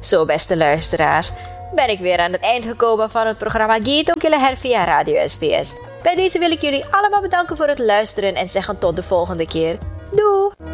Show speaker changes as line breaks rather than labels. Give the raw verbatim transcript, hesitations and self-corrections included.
Zo, beste luisteraars, ben ik weer aan het eind gekomen van het programma Gito Kilaher via Radio S B S. Bij deze wil ik jullie allemaal bedanken voor het luisteren en zeggen tot de volgende keer. Doei!